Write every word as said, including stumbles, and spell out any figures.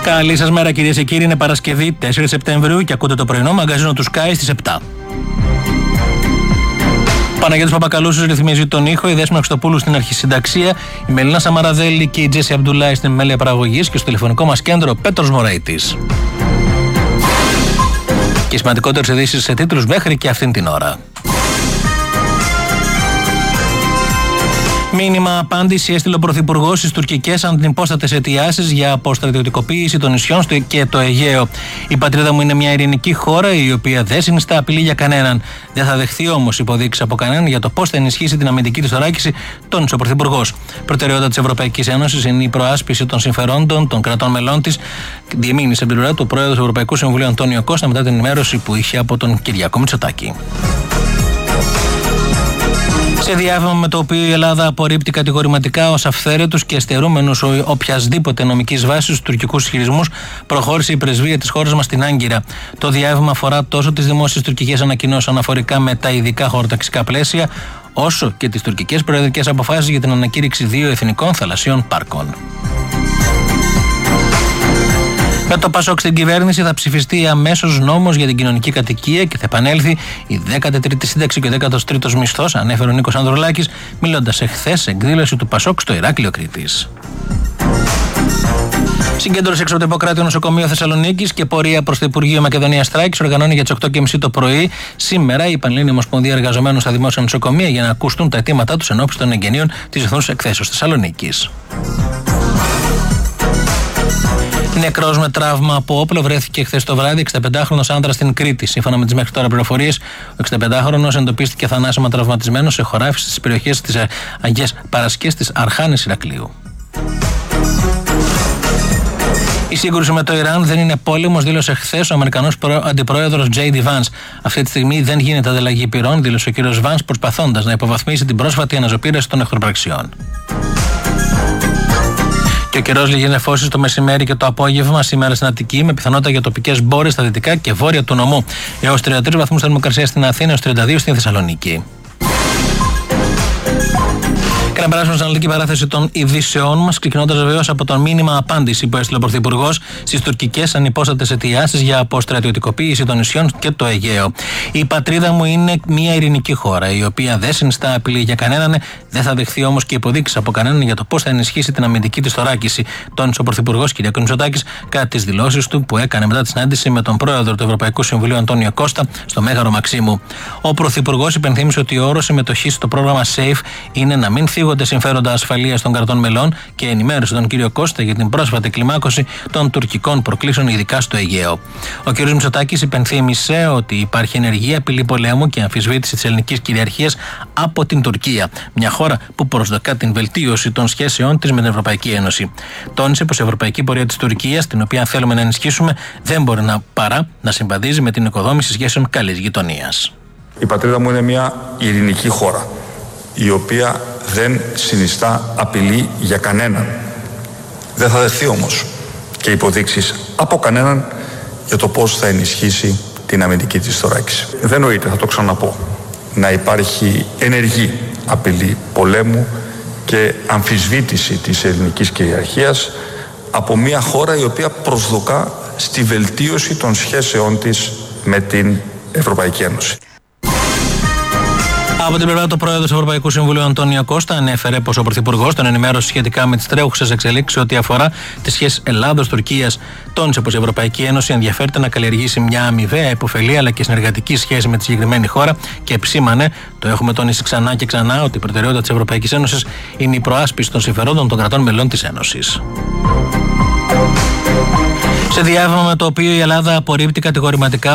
Καλή σας μέρα, κυρίες και κύριοι. Είναι Παρασκευή τέσσερις Σεπτεμβρίου και ακούτε το πρωινό μαγκαζίνο του Sky στις επτά. Παναγιώτης Παπακαλούσης ρυθμίζει τον ήχο, η Δέσποινα Χριστοπούλου στην αρχισυνταξία, η Μελίνα Σαμαραδέλη και η Τζέσι Αμπτουλάη στην επιμέλεια παραγωγής και στο τηλεφωνικό μας κέντρο Πέτρος Μωραϊτής. Και οι σημαντικότερες ειδήσεις σε τίτλους μέχρι και αυτήν την ώρα. Μήνυμα απάντηση έστειλε ο Πρωθυπουργός στις τουρκικές ανυπόστατες αιτιάσεις για αποστρατιωτικοποίηση των νησιών και το Αιγαίο. Η πατρίδα μου είναι μια ειρηνική χώρα η οποία δεν συνιστά απειλή για κανέναν. Δεν θα δεχθεί όμως υποδείξεις από κανέναν για το πώς θα ενισχύσει την αμυντική της θωράκιση, τόνισε ο Πρωθυπουργός. Προτεραιότητα της Ευρωπαϊκής Ένωσης είναι η προάσπιση των συμφερόντων των κρατών μελών της, διεμήνυσε την πλευρά του ο Πρόεδρος του Ευρωπαϊκού Συμβουλίου Αντώνιο Κώστα μετά την ενημέρωση που είχε από τον Κυριάκο Μητσοτάκη. Σε διάβημα με το οποίο η Ελλάδα απορρίπτει κατηγορηματικά ως αυθαίρετους και στερούμενους οποιασδήποτε νομικής βάσης τους τουρκικούς ισχυρισμούς, προχώρησε η πρεσβεία της χώρας μας στην Άγκυρα. Το διάβημα αφορά τόσο τις δημόσιες τουρκικές ανακοινώσεις αναφορικά με τα ειδικά χωροταξικά πλαίσια, όσο και τις τουρκικές προεδρικές αποφάσεις για την ανακήρυξη δύο εθνικών θαλασσίων πάρκων. Με το Πασόκ στην κυβέρνηση θα ψηφιστεί αμέσως νόμος για την κοινωνική κατοικία και θα επανέλθει η δέκατη τρίτη σύνταξη και ο δέκατος τρίτος μισθός, ανέφερε ο Νίκος Ανδρουλάκης, μιλώντας εχθές σε εκδήλωση του Πασόκ στο Ηράκλειο Κρήτης. Συγκέντρωση έξω από το Ιπποκράτειο Νοσοκομείο Θεσσαλονίκης και πορεία προς το Υπουργείο Μακεδονίας Τράκης οργανώνει για τις οκτώ και μισή το πρωί σήμερα η Πανελλήνια Ομοσπονδία Εργαζομένων στα Δημόσια Νοσοκομεία για να ακουστούν τα αιτήματά τους ενόψει των εγγενείων της Εθνούς Εκθέσεως Θεσσαλονίκης. Νεκρός με τραύμα από όπλο βρέθηκε χθες το βράδυ εξηνταπεντάχρονος άντρας στην Κρήτη. Σύμφωνα με τις μέχρι τώρα πληροφορίες, ο εξηνταπεντάχρονος εντοπίστηκε θανάσιμα τραυματισμένος σε χωράφι στις περιοχές της Αγίας Παρασκής της Αρχάνης Ηρακλείου. Η σύγκρουση με το Ιράν δεν είναι πόλεμος, δήλωσε χθες ο Αμερικανός αντιπρόεδρος Τζέι Ντι Βάνς. Αυτή τη στιγμή δεν γίνεται ανταλλαγή πυρών, δήλωσε ο κ. Βάνς, προσπαθώντας να υποβαθμίσει την πρόσφατη αναζωπήρωση των εχθροπραξιών. Και ο καιρός λήγει νεφώσεις το μεσημέρι και το απόγευμα σήμερα στην Αττική, με πιθανότητα για τοπικές μπόρες στα δυτικά και βόρεια του νομού. Έως τριάντα τρεις βαθμούς θερμοκρασία στην Αθήνα, έως τριάντα δύο στην Θεσσαλονίκη. Και να περάσουμε στην αναλυτική παράθεση των ειδήσεών μας, ξεκινώντας βεβαίως από το μήνυμα απάντηση που έστειλε ο Πρωθυπουργός στις τουρκικές ανυπόστατες αιτιάσεις για αποστρατιωτικοποίηση των νησιών και το Αιγαίο. Η πατρίδα μου είναι μια ειρηνική χώρα, η οποία δεν συνιστά απειλή για κανέναν, δεν θα δεχθεί όμως και υποδείξεις από κανέναν για το πώς θα ενισχύσει την αμυντική της θωράκιση, τόνισε ο Πρωθυπουργός κ. Μητσοτάκης κατά τις δηλώσεις του που έκανε μετά τη συνάντηση με τον Πρόεδρο του Ευρωπαϊκού Συμβουλίου Αντώνιο Κώστα στο Μέγαρο Μαξίμου. Ο Πρωθυπουργός υπενθύμισε ότι ο όρος συμμετοχής στο πρόγραμμα SAFE είναι να μην θίγονται συμφέροντα ασφαλείας των κρατών μελών και ενημέρωσε τον κύριο Κώστα για την πρόσφατη κλιμάκωση των τουρκικών προκλήσεων, ειδικά στο Αιγαίο. Ο κ. Μητσοτάκης υπενθύμησε ότι υπάρχει ενεργή απειλή πολέμου και αμφισβήτηση της ελληνικής κυριαρχίας από την Τουρκία, μια χώρα που προσδοκά την βελτίωση των σχέσεών της με την Ευρωπαϊκή Ένωση. Τόνισε πως η ευρωπαϊκή πορεία της Τουρκίας, την οποία θέλουμε να ενισχύσουμε, δεν μπορεί να παρά να συμβαδίζει με την οικοδόμηση σχέσεων καλής γειτονίας. Η πατρίδα μου είναι μια ειρηνική χώρα, η οποία δεν συνιστά απειλή για κανέναν. Δεν θα δεχθεί όμως και υποδείξεις από κανέναν για το πώς θα ενισχύσει την αμυντική της θωράκιση. Δεν νοείται, θα το ξαναπώ, να υπάρχει ενεργή απειλή πολέμου και αμφισβήτηση της ελληνικής κυριαρχίας από μια χώρα η οποία προσδοκά στη βελτίωση των σχέσεών της με την Ευρωπαϊκή Ένωση. Από την πλευρά του Πρόεδρου του Ευρωπαϊκού Συμβουλίου Αντώνιο Κώστα ανέφερε πως ο Πρωθυπουργός τον ενημέρωσε σχετικά με τις τρέχουσες εξελίξεις ό,τι αφορά τις σχέσεις Ελλάδος-Τουρκίας. Τόνισε πως η Ευρωπαϊκή Ένωση ενδιαφέρεται να καλλιεργήσει μια αμοιβαία υποφελή αλλά και συνεργατική σχέση με τη συγκεκριμένη χώρα και επισήμανε, το έχουμε τονίσει ξανά και ξανά, ότι η προτεραιότητα της Ευρωπαϊκής Ένωσης είναι η προάσπιση των συμφερόντων των κρατών μελών της Ένωσης. Σε διάβημα με το οποίο η Ελλάδα απορρίπτει κατηγορηματικά